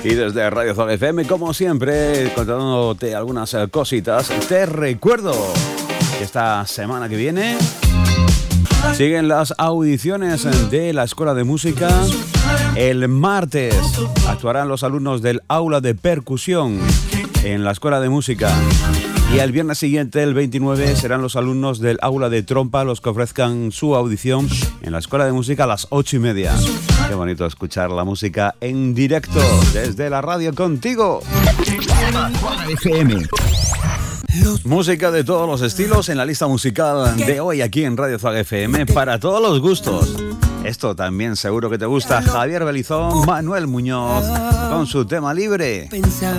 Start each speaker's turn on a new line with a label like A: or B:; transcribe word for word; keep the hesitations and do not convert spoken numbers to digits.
A: Y desde Radio Zag F M, como siempre, contándote algunas cositas, te recuerdo que esta semana que viene siguen las audiciones de la Escuela de Música. El martes actuarán los alumnos del aula de percusión en la Escuela de Música. Y el viernes siguiente, el veintinueve, serán los alumnos del aula de trompa los que ofrezcan su audición en la Escuela de Música a las ocho y media. Qué bonito escuchar la música en directo desde la radio contigo. F M. Música de todos los estilos en la lista musical de hoy aquí en Radio Zag F M para todos los gustos. Esto también seguro que te gusta. Javier Belizón, Manuel Muñoz con su tema Libre.